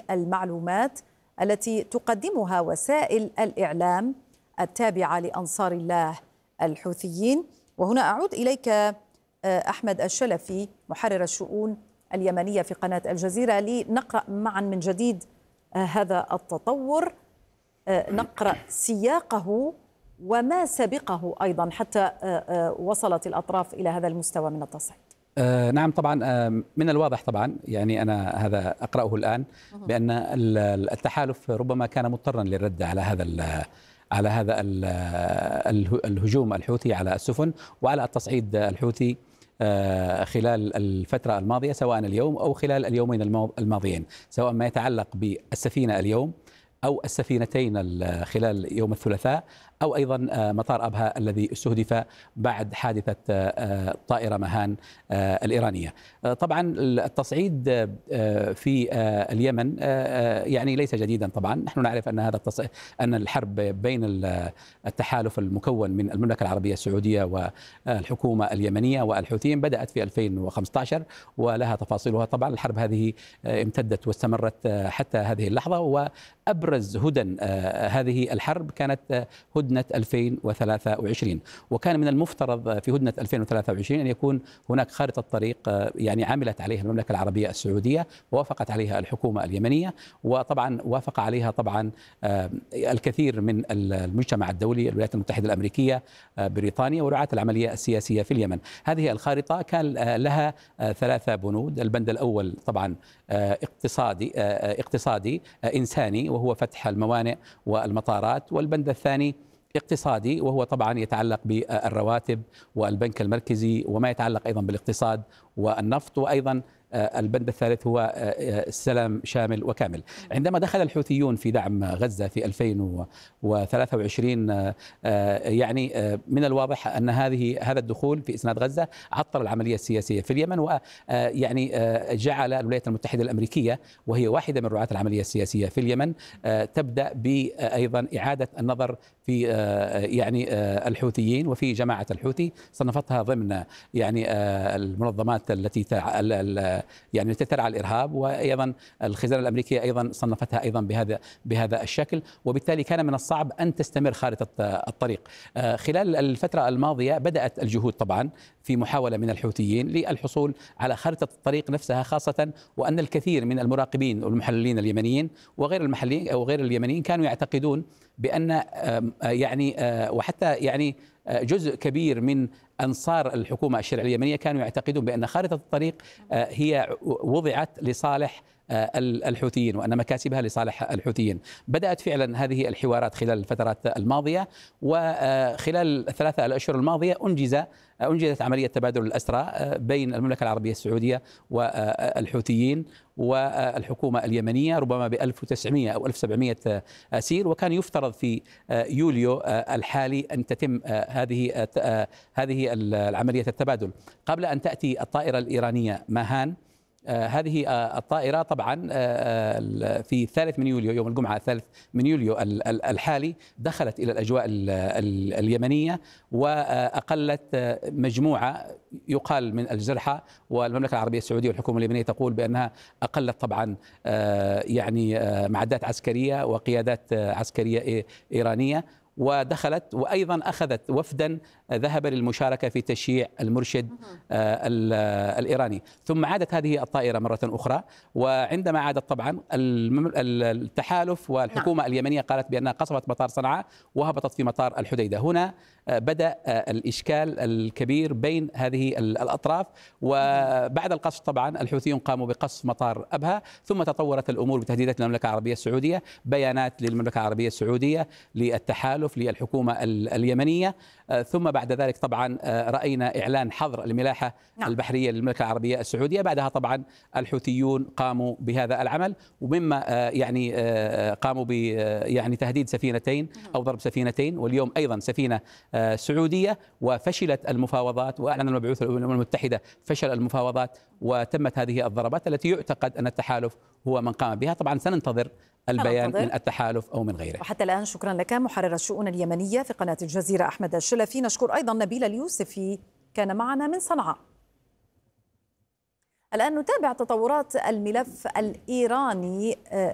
المعلومات التي تقدمها وسائل الإعلام التابعة لأنصار الله الحوثيين. وهنا أعود إليك أحمد الشلفي محرر الشؤون اليمنية في قناة الجزيرة لنقرأ معا من جديد هذا التطور، نقرأ سياقه وما سبقه أيضا حتى وصلت الأطراف إلى هذا المستوى من التصعيد. نعم طبعا من الواضح طبعا، يعني أنا هذا أقرأه الآن بأن التحالف ربما كان مضطرا للرد على هذا الهجوم الحوثي على السفن وعلى التصعيد الحوثي خلال الفترة الماضية، سواء اليوم أو خلال اليومين الماضيين، سواء ما يتعلق بالسفينة اليوم أو السفينتين خلال يوم الثلاثاء، أو أيضا مطار أبها الذي استهدف بعد حادثة طائرة مهان الإيرانية. طبعا التصعيد في اليمن يعني ليس جديدا. طبعا نحن نعرف أن أن الحرب بين التحالف المكون من المملكة العربية السعودية والحكومة اليمنية والحوثيين بدأت في 2015 ولها تفاصيلها. طبعا الحرب هذه امتدت واستمرت حتى هذه اللحظة، وأبرز هدن هذه الحرب كانت هدنة 2023، وكان من المفترض في هدنة 2023 أن يكون هناك خارطة طريق يعني عملت عليها المملكة العربية السعودية ووافقت عليها الحكومة اليمنية، وطبعا وافق عليها طبعا الكثير من المجتمع الدولي، الولايات المتحدة الأمريكية، بريطانيا، ورعاة العملية السياسية في اليمن. هذه الخارطة كان لها 3 بنود. البند الأول طبعا اقتصادي إنساني، وهو فتح الموانئ والمطارات. والبند الثاني اقتصادي، وهو طبعا يتعلق بالرواتب والبنك المركزي وما يتعلق أيضا بالاقتصاد والنفط. وأيضا البند الثالث هو سلام شامل وكامل. عندما دخل الحوثيون في دعم غزة في 2023 يعني من الواضح أن هذا الدخول في إسناد غزة عطل العملية السياسية في اليمن، ويعني جعل الولايات المتحدة الأمريكية، وهي واحدة من رعاة العملية السياسية في اليمن، تبدأ بأيضا إعادة النظر في يعني الحوثيين وفي جماعة الحوثي. صنفتها ضمن يعني المنظمات التي يعني ترعى الإرهاب، وأيضا الخزانة الأمريكية أيضا صنفتها أيضا بهذا الشكل، وبالتالي كان من الصعب أن تستمر خارطة الطريق. خلال الفترة الماضية بدأت الجهود طبعا في محاولة من الحوثيين للحصول على خارطة الطريق نفسها، خاصة وأن الكثير من المراقبين والمحللين اليمنيين وغير المحليين أو غير اليمنيين كانوا يعتقدون بأن يعني وحتى يعني جزء كبير من أنصار الحكومة الشرعية اليمنية كانوا يعتقدون بأن خارطة الطريق هي وضعت لصالح الحوثيين وأن مكاسبها لصالح الحوثيين. بدأت فعلا هذه الحوارات خلال الفترات الماضية، وخلال ال3 الأشهر الماضية أنجزت عملية تبادل الأسرى بين المملكة العربية السعودية والحوثيين والحكومة اليمنية، ربما ب 1900 أو 1700 أسير. وكان يفترض في يوليو الحالي أن تتم هذه العملية التبادل قبل أن تأتي الطائرة الإيرانية ماهان. هذه الطائرة طبعا في 3 من يوليو، يوم الجمعة 3 من يوليو الحالي، دخلت إلى الأجواء اليمنية وأقلت مجموعة يقال من الجرحى، والمملكة العربية السعودية والحكومة اليمنية تقول بأنها أقلت طبعا يعني معدات عسكرية وقيادات عسكرية إيرانية، ودخلت وأيضا أخذت وفدا ذهب للمشاركة في تشييع المرشد الإيراني. ثم عادت هذه الطائرة مرة أخرى، وعندما عادت طبعا التحالف والحكومة اليمنية قالت بأنها قصفت مطار صنعاء وهبطت في مطار الحديدة. هنا بدأ الإشكال الكبير بين هذه الأطراف، وبعد القصف طبعا الحوثيون قاموا بقصف مطار أبها، ثم تطورت الأمور بتهديدات للمملكة العربية السعودية، بيانات للمملكة العربية السعودية، للتحالف، للحكومة اليمنية. ثم بعد ذلك طبعا رأينا إعلان حظر الملاحة البحرية للمملكة العربية السعودية. بعدها طبعا الحوثيون قاموا بهذا العمل، ومما يعني قاموا ب يعني تهديد سفينتين أو ضرب سفينتين، واليوم أيضا سفينة سعودية، وفشلت المفاوضات، وأعلن المبعوث الأمم المتحدة فشل المفاوضات، وتمت هذه الضربات التي يعتقد أن التحالف هو من قام بها. طبعا سننتظر البيان من التحالف أو من غيره. وحتى الآن شكرا لك محرر الشؤون اليمنية في قناة الجزيرة أحمد الشلفي. نشكر أيضا نبيل اليوسفي كان معنا من صنعاء. الآن نتابع تطورات الملف الإيراني